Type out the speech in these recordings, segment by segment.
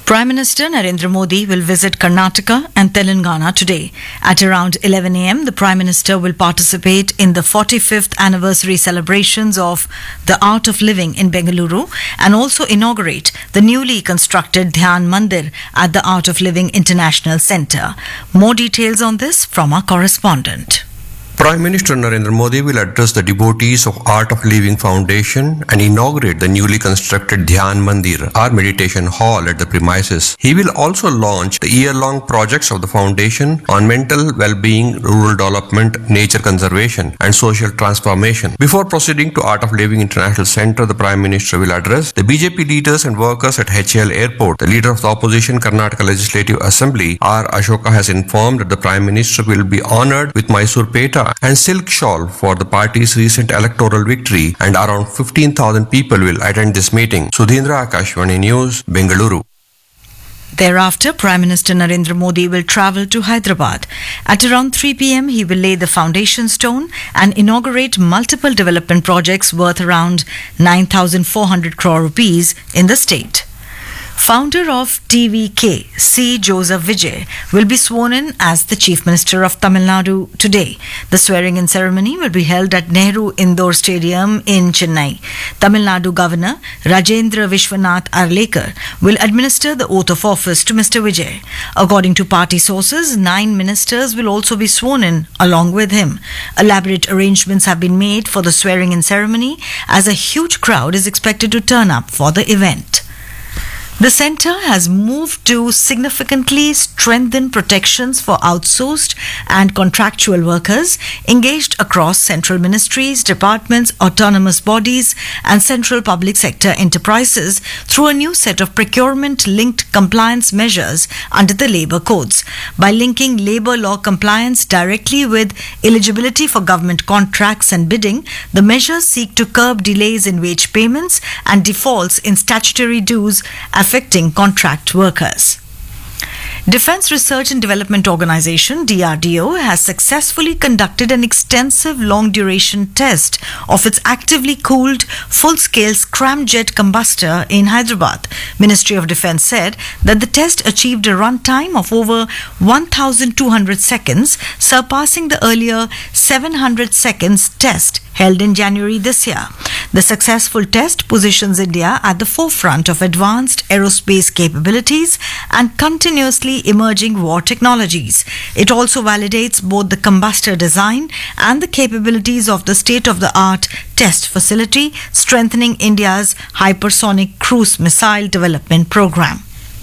Prime Minister Narendra Modi will visit Karnataka and Telangana today. At around 11 a.m., the Prime Minister will participate in the 45th anniversary celebrations of the Art of Living in Bengaluru and also inaugurate the newly constructed Dhyan Mandir at the Art of Living International Centre. More details on this from our correspondent. Prime Minister Narendra Modi will address the devotees of Art of Living Foundation and inaugurate the newly constructed Dhyan Mandir, our meditation hall at the premises. He will also launch the year-long projects of the foundation on mental well-being, rural development, nature conservation and social transformation. Before proceeding to Art of Living International Centre, the Prime Minister will address the BJP leaders and workers at HAL Airport. The leader of the opposition Karnataka Legislative Assembly, R. Ashoka, has informed that the Prime Minister will be honoured with Mysore Peta and silk shawl for the party's recent electoral victory, and around 15,000 people will attend this meeting. Sudhindra, Akashvani News, Bengaluru. Thereafter, Prime Minister Narendra Modi will travel to Hyderabad. At around 3 p.m., he will lay the foundation stone and inaugurate multiple development projects worth around 9,400 crore rupees in the state. Founder of TVK, C. Joseph Vijay, will be sworn in as the Chief Minister of Tamil Nadu today. The swearing-in ceremony will be held at Nehru Indoor Stadium in Chennai. Tamil Nadu Governor Rajendra Vishwanath Arlekar will administer the oath of office to Mr. Vijay. According to party sources, 9 ministers will also be sworn in along with him. Elaborate arrangements have been made for the swearing-in ceremony as a huge crowd is expected to turn up for the event. The centre has moved to significantly strengthen protections for outsourced and contractual workers engaged across central ministries, departments, autonomous bodies and central public sector enterprises through a new set of procurement-linked compliance measures under the labour codes. By linking labour law compliance directly with eligibility for government contracts and bidding, the measures seek to curb delays in wage payments and defaults in statutory dues affecting contract workers. Defence Research and Development Organisation (DRDO) has successfully conducted an extensive long-duration test of its actively cooled full-scale scramjet combustor in Hyderabad. Ministry of Defence said that the test achieved a runtime of over 1,200 seconds, surpassing the earlier 700 seconds test held in January this year. The successful test positions India at the forefront of advanced aerospace capabilities and continuously emerging war technologies. It also validates both the combustor design and the capabilities of the state-of-the-art test facility, strengthening India's hypersonic cruise missile development program.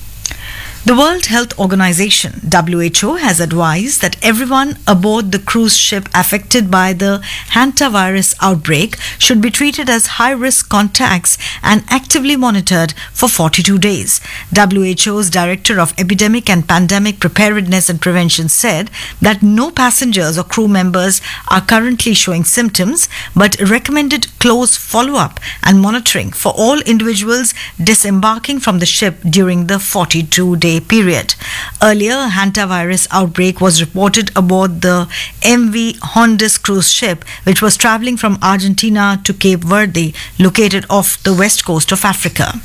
The World Health Organization (WHO) has advised that everyone aboard the cruise ship affected by the hantavirus outbreak should be treated as high-risk contacts and actively monitored for 42 days. WHO's Director of Epidemic and Pandemic Preparedness and Prevention said that no passengers or crew members are currently showing symptoms, but recommended close follow-up and monitoring for all individuals disembarking from the ship during the 42-day period. Earlier, a hantavirus outbreak was reported aboard the MV Hondas cruise ship, which was traveling from Argentina to Cape Verde, located off the west coast of Africa.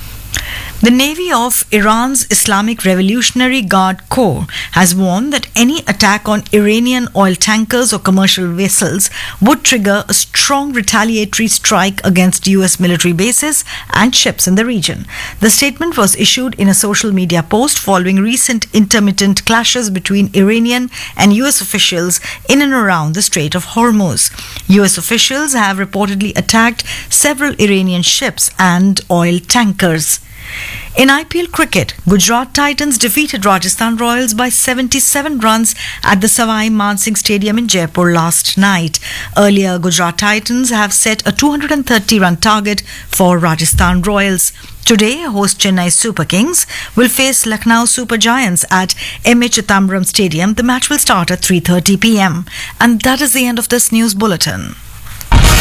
The Navy of Iran's Islamic Revolutionary Guard Corps has warned that any attack on Iranian oil tankers or commercial vessels would trigger a strong retaliatory strike against US military bases and ships in the region. The statement was issued in a social media post following recent intermittent clashes between Iranian and US officials in and around the Strait of Hormuz. US officials have reportedly attacked several Iranian ships and oil tankers. In IPL cricket, Gujarat Titans defeated Rajasthan Royals by 77 runs at the Savai Mansingh Stadium in Jaipur last night. Earlier, Gujarat Titans have set a 230-run target for Rajasthan Royals. Today, host Chennai Super Kings will face Lucknow Super Giants at M.A. Chithambaram Stadium. The match will start at 3:30 p.m. And that is the end of this news bulletin.